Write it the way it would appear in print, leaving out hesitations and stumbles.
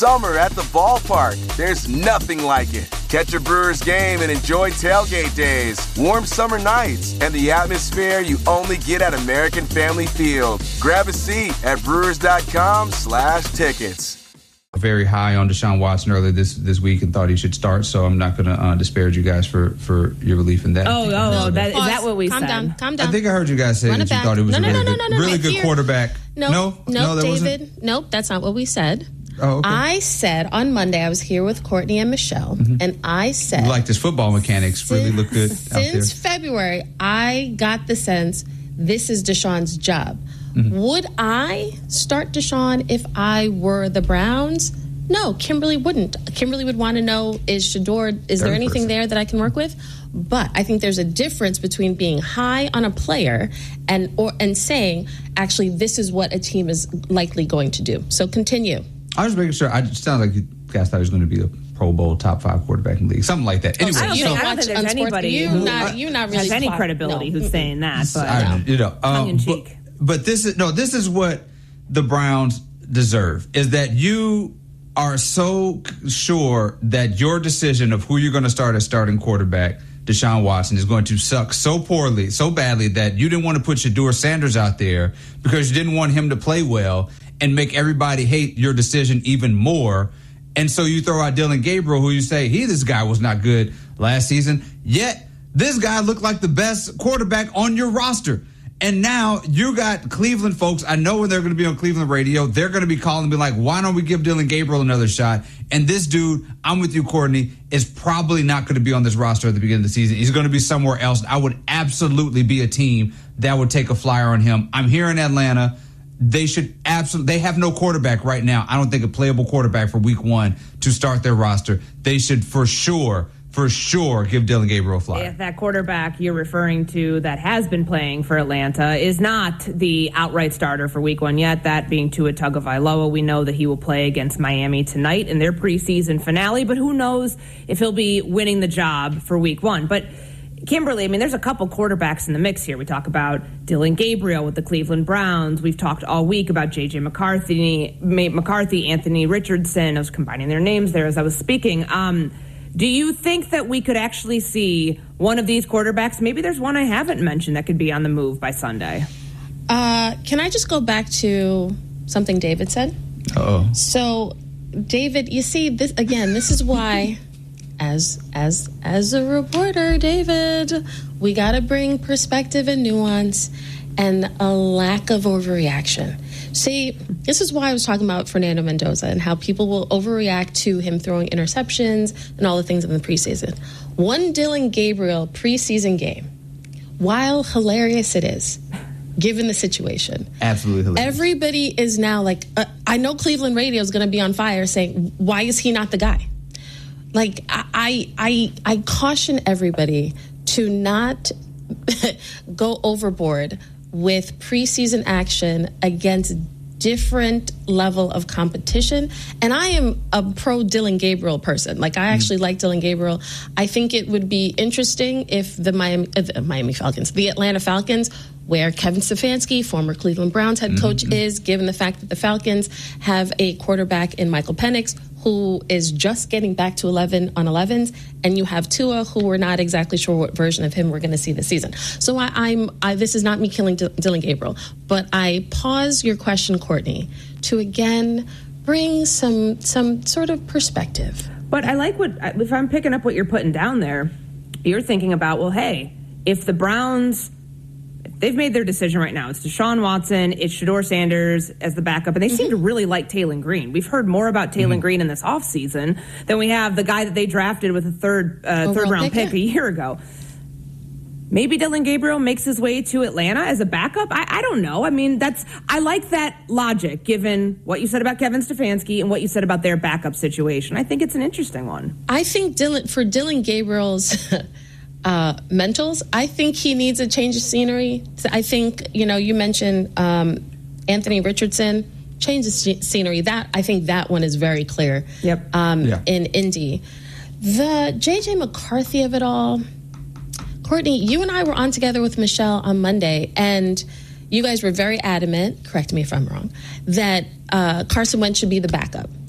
summer at the ballpark. There's nothing like it. Catch a Brewers game and enjoy tailgate days, warm summer nights, and the atmosphere you only get at American Family Field. Grab a seat at brewers.com/tickets. Very high on Deshaun Watson earlier this week and thought he should start, so I'm not going to disparage you guys for your belief in that. Is that what we said? Calm down. I think I heard you guys say that you thought it was a really good quarterback. No, David. Wasn't? Nope, that's not what we said. Oh, okay. I said on Monday, I was here with Courtney and Michelle, and I said... You like his football mechanics, really look good out there. Since February, I got the sense this is Deshaun's job. Mm-hmm. Would I start Deshaun if I were the Browns? No, Kimberly wouldn't. Kimberly would want to know, is there anything there that I can work with? But I think there's a difference between being high on a player and saying, actually, this is what a team is likely going to do. So continue. I was making sure. It sounded like you guys thought he was going to be a Pro Bowl top 5 quarterback in the league, something like that. Anyway, I don't think there's anybody who not really has any credibility who's saying that. But tongue in cheek. But this is what the Browns deserve, is that you are so sure that your decision of who you're going to start as starting quarterback, Deshaun Watson, is going to suck so poorly, so badly, that you didn't want to put Shedeur Sanders out there because you didn't want him to play well and make everybody hate your decision even more. And so you throw out Dylan Gabriel, who you say, this guy was not good last season, yet this guy looked like the best quarterback on your roster. And now you got Cleveland folks. I know when they're going to be on Cleveland radio, they're going to be calling and be like, why don't we give Dylan Gabriel another shot? And this dude, I'm with you, Courtney, is probably not going to be on this roster at the beginning of the season. He's going to be somewhere else. I would absolutely be a team that would take a flyer on him. I'm here in Atlanta. They have no quarterback right now. I don't think a playable quarterback for week 1 to start their roster. They should for sure give Dylan Gabriel a flyer. If that quarterback you're referring to that has been playing for Atlanta is not the outright starter for week 1 yet, that being Tua Tagovailoa, we know that he will play against Miami tonight in their preseason finale, but who knows if he'll be winning the job for week 1. But Kimberly, there's a couple quarterbacks in the mix here. We talk about Dylan Gabriel with the Cleveland Browns. We've talked all week about J.J. McCarthy, Anthony Richardson. I was combining their names there as I was speaking. Do you think that we could actually see one of these quarterbacks? Maybe there's one I haven't mentioned that could be on the move by Sunday. Can I just go back to something David said? Uh-oh. So, David, you see, this is why... As a reporter, David, we got to bring perspective and nuance and a lack of overreaction. See, this is why I was talking about Fernando Mendoza and how people will overreact to him throwing interceptions and all the things in the preseason. One Dylan Gabriel preseason game, while hilarious it is, given the situation. Absolutely hilarious. Everybody is now like, I know Cleveland radio is going to be on fire saying, why is he not the guy? Like, I caution everybody to not go overboard with preseason action against different level of competition. And I am a pro Dylan Gabriel person. Like, I actually like Dylan Gabriel. I think it would be interesting if the Atlanta Falcons, where Kevin Stefanski, former Cleveland Browns head coach, is, given the fact that the Falcons have a quarterback in Michael Penix, who is just getting back to 11 on 11s, and you have Tua, who we're not exactly sure what version of him we're going to see this season. So this is not me killing Dylan Gabriel, but I pause your question, Courtney, to again bring some sort of perspective. But I like if I'm picking up what you're putting down there, you're thinking about, well, hey, if the Browns... They've made their decision right now. It's Deshaun Watson, it's Shedeur Sanders as the backup, and they seem to really like Taylon Green. We've heard more about Taylon Green in this offseason than we have the guy that they drafted with a third-round pick a year ago. Maybe Dylan Gabriel makes his way to Atlanta as a backup. I don't know. I like that logic, given what you said about Kevin Stefanski and what you said about their backup situation. I think it's an interesting one. I think for Dylan Gabriel's... mentals, I think he needs a change of scenery. I think, you mentioned Anthony Richardson, change of scenery. I think that one is very clear. Yep. In Indy. The J.J. McCarthy of it all, Courtney, you and I were on together with Michelle on Monday, and you guys were very adamant, correct me if I'm wrong, that Carson Wentz should be the backup.